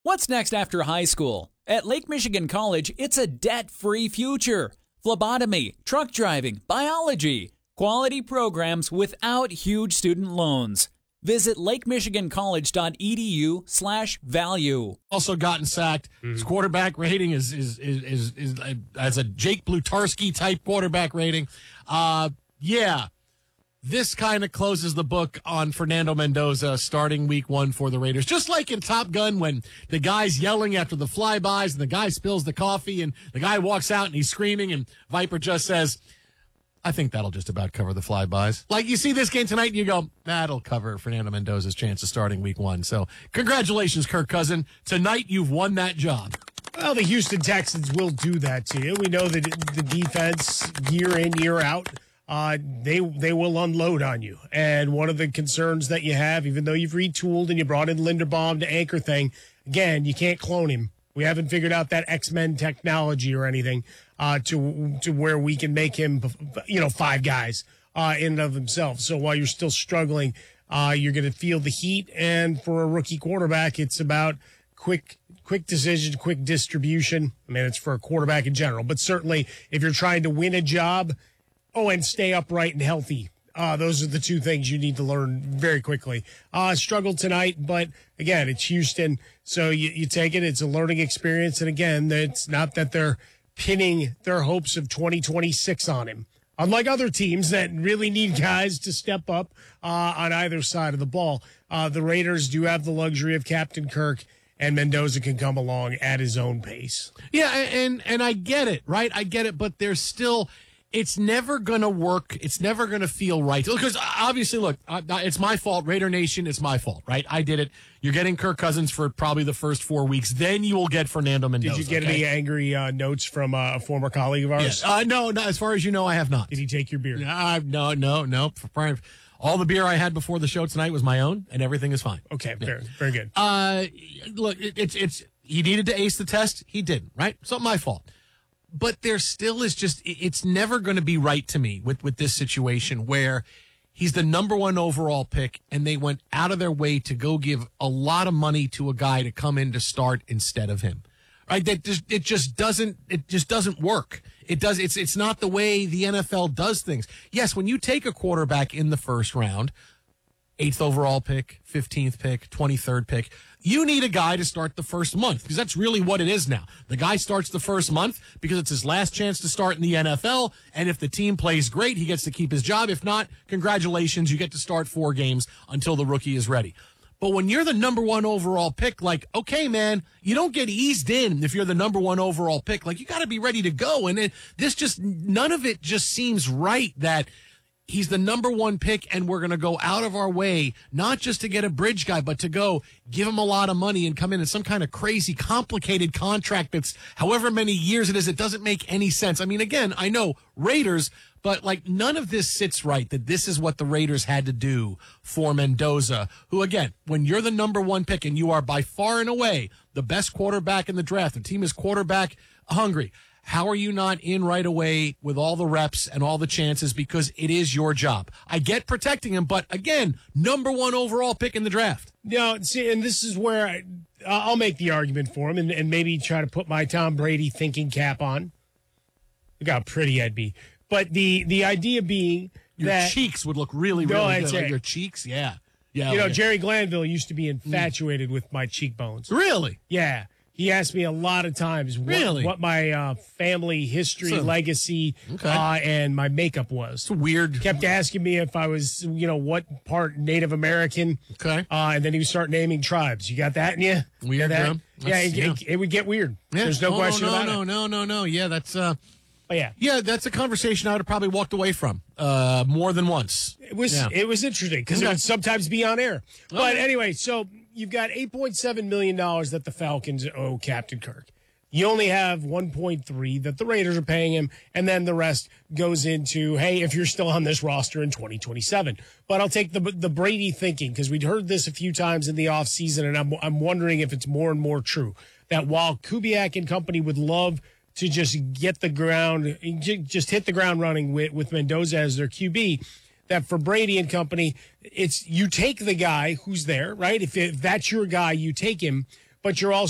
What's next after high school? At Lake Michigan College, it's a debt-free future. Phlebotomy, truck driving, biology, quality programs without huge student loans. Visit lakemichigancollege.edu/value. Also gotten sacked. His quarterback rating is as a Jake Blutarski type quarterback rating. Yeah. This kind of closes the book on Fernando Mendoza starting week 1 for the Raiders. Just like in Top Gun when the guy's yelling after the flybys and the guy spills the coffee and the guy walks out and he's screaming and Viper just says, I think that'll just about cover the flybys. Like you see this game tonight and you go, that'll cover Fernando Mendoza's chance of starting week 1. So congratulations, Kirk Cousin. Tonight you've won that job. Well, the Houston Texans will do that to you. We know that the defense, year in, year out, they will unload on you. And one of the concerns that you have, even though you've retooled and you brought in Linderbaum to anchor thing, again, you can't clone him. We haven't figured out that X-Men technology or anything to where we can make him, 5 guys in and of himself. So while you're still struggling, you're going to feel the heat. And for a rookie quarterback, it's about quick decision, quick distribution. I mean, it's for a quarterback in general. But certainly if you're trying to win a job, and stay upright and healthy. Those are the 2 things you need to learn very quickly. Struggled tonight, but again, it's Houston, so you take it. It's a learning experience, and again, it's not that they're pinning their hopes of 2026 on him. Unlike other teams that really need guys to step up on either side of the ball, the Raiders do have the luxury of Captain Kirk, and Mendoza can come along at his own pace. Yeah, and I get it, right? I get it, but there's still – it's never going to work. It's never going to feel right. Because obviously, look, it's my fault. Raider Nation, it's my fault, right? I did it. You're getting Kirk Cousins for probably the first 4 weeks. Then you will get Fernando Mendoza. Did you get any angry notes from a former colleague of ours? Yes. No, as far as you know, I have not. Did he take your beer? No. All the beer I had before the show tonight was my own, and everything is fine. Okay, very good. Look, it's he needed to ace the test. He didn't, right? It's not my fault. But there still is it's never going to be right to me with this situation where he's the number 1 overall pick and they went out of their way to go give a lot of money to a guy to come in to start instead of him. Right? It just doesn't work. It's not the way the NFL does things. Yes, when you take a quarterback in the first round, 8th overall pick, 15th pick, 23rd pick, you need a guy to start the first month because that's really what it is now. The guy starts the first month because it's his last chance to start in the NFL, and if the team plays great, he gets to keep his job. If not, congratulations, you get to start 4 games until the rookie is ready. But when you're the number 1 overall pick, like, okay, man, you don't get eased in if you're the number 1 overall pick. Like, you got to be ready to go. And none of it just seems right that he's the number 1 pick, and we're going to go out of our way, not just to get a bridge guy, but to go give him a lot of money and come in some kind of crazy, complicated contract that's however many years it is. It doesn't make any sense. I mean, again, I know Raiders, but like none of this sits right, that this is what the Raiders had to do for Mendoza, who, again, when you're the number 1 pick and you are by far and away the best quarterback in the draft, the team is quarterback hungry. How are you not in right away with all the reps and all the chances because it is your job? I get protecting him, but again, number 1 overall pick in the draft. No, see, and this is where I'll make the argument for him and maybe try to put my Tom Brady thinking cap on. Look how pretty I'd be. But the idea being your cheeks would look really good. Like your cheeks, yeah. Jerry Glanville used to be infatuated with my cheekbones. Really? Yeah. He asked me a lot of times what my family history, legacy, and my makeup was. It's weird. Kept asking me if I was, what part Native American. Okay. And then he would start naming tribes. You got that in you? Weird, that? Yeah, it would get weird. Yeah. There's no question about it. No. Yeah, that's... yeah. Yeah, that's a conversation I would have probably walked away from more than once. It was interesting because it would sometimes be on air. But anyway, so... You've got $8.7 million that the Falcons owe Captain Kirk. You only have 1.3 that the Raiders are paying him, and then the rest goes into, hey, if you're still on this roster in 2027. But I'll take the Brady thinking, because we'd heard this a few times in the offseason, and I'm wondering if it's more and more true, that while Kubiak and company would love to just hit the ground running with Mendoza as their QB, that for Brady and company, it's you take the guy who's there, right? If that's your guy, you take him, but you're also